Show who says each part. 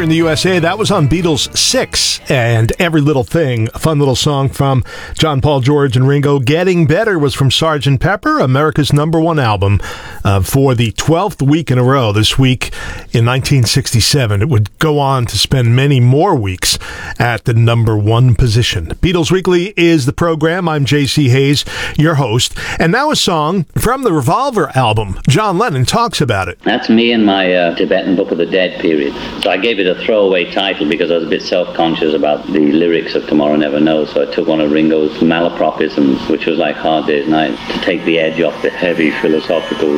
Speaker 1: in the USA. That was on Beatles 6 and Every Little Thing, a fun little song from John, Paul, George, and Ringo. Getting Better was from Sgt. Pepper, America's #1 album for the 12th week in a row. This week in 1967, it would go on to spend many more weeks at the #1 position. Beatles Weekly is the program. I'm J.C. Hayes, your host. And now a song from the Revolver album. John Lennon talks about it.
Speaker 2: That's me and my Tibetan Book of the Dead period. So I gave it a throwaway title because I was a bit self-conscious about the lyrics of Tomorrow Never Knows. So I took one of Ringo's malapropisms, which was like Hard Day's Night, to take the edge off the heavy philosophical